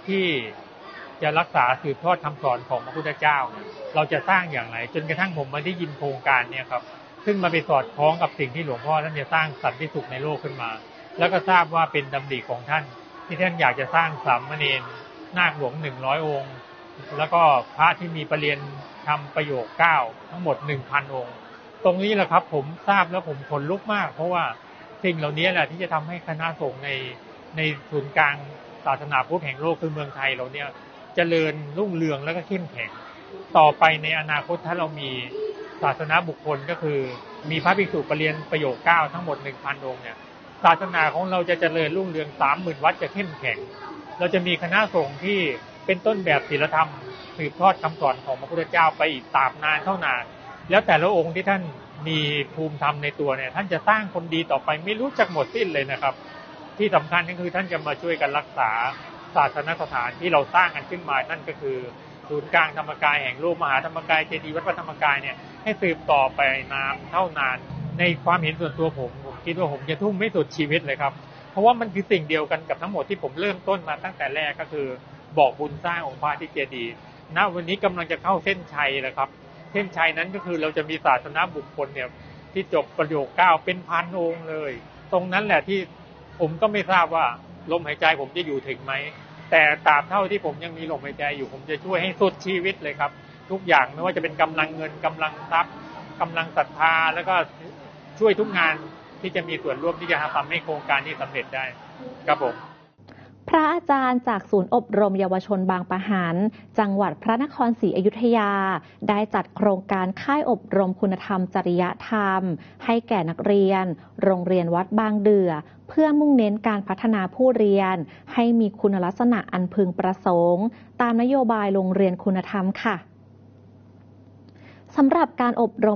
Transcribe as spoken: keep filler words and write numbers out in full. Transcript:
ที่จะรักษาสืบทอดคำสอนของพระพุทธเจ้าเนี่ยเราจะสร้างอย่างไรจนกระทั่งผมมาได้ยินโครงการเนี่ยครับซึ่งมาไปสอดคล้องกับสิ่งที่หลวงพ่อท่านจะสร้างสันติสุขในโลกขึ้นมาแล้วก็ทราบว่าเป็นดำริของท่านที่ท่านอยากจะสร้างสามเณรนาคหลวงหนึ่งร้อยองค์แล้วก็พระที่มีประเรียนทำประโยคเก้าทั้งหมด หนึ่งพัน องค์ตรงนี้แหละครับผมทราบแล้วผมขนลุกมากเพราะว่าสิ่งเหล่านี้แหละที่จะทำให้คณะสงฆ์ในในศูนย์กลางศาสนาพุทธแห่งโลกคือเมืองไทยเราเนี่ยเจริญรุ่งเรืองแล้วก็เข้มแข็งต่อไปในอนาคตถ้าเรามีศาสนาบุคคลก็คือมีพระภิกษุประเรียนประโยคเก้าทั้งหมด หนึ่งพัน องค์เนี่ยศาสนาของเราจะเจริญรุ่งเรือง สามหมื่น วัดจะเข้มแข็งเราจะมีคณะสงฆ์ที่เป็นต้นแบบศีลธรรมสืบทอดคำสอนของพระพุทธเจ้าไปอีกตราบนานเท่านานแล้วแต่ละองค์ที่ท่านมีภูมิธรรมในตัวเนี่ยท่านจะสร้างคนดีต่อไปไม่รู้จักหมดสิ้นเลยนะครับที่สำคัญก็คือท่านจะมาช่วยกันรักษาศาสนสถานที่เราสร้างกันขึ้นมานั่นก็คือศูนย์กลางธรรมกายแห่งโลกมหาธรรมกายเจดีย์วัดพระธรรมกายเนี่ยให้สืบต่อไปนานเท่านานในความเห็นส่วนตัวผมผมคิดว่าผมจะทุ่มไม่สุดชีวิตเลยครับเพราะว่ามันคือสิ่งเดียวกันกับทั้งหมดที่ผมเริ่มต้นมาตั้งแต่แรกก็คือบอกบุญสร้างองค์พระที่เจดีย์ณวันนี้กำลังจะเข้าเส้นชัยแล้วครับเส้นชัยนั้นก็คือเราจะมีศาสนาบุคคลเนี่ยที่จบประโยคเก้าเป็นพันองค์เลยตรงนั้นแหละที่ผมก็ไม่ทราบว่าลมหายใจผมจะอยู่ถึงไหมแต่ตราบเท่าที่ผมยังมีลมหายใจอยู่ผมจะช่วยให้สุดชีวิตเลยครับทุกอย่างไม่ว่าจะเป็นกำลังเงินกำลังทรัพย์กำลังศรัทธาแล้วก็ช่วยทุกงานที่จะมีส่วนร่วมที่จะทำให้โครงการนี้สำเร็จได้ครับผมพระอาจารย์จากศูนย์อบรมเยาวชนบางปะหันจังหวัดพระนครศรีอยุธยาได้จัดโครงการค่ายอบรมคุณธรรมจริยธรรมให้แก่นักเรียนโรงเรียนวัดบางเดือเพื่อมุ่งเน้นการพัฒนาผู้เรียนให้มีคุณลักษณะอันพึงประสงค์ตามนโยบายโรงเรียนคุณธรรมค่ะสำหรับการอบรม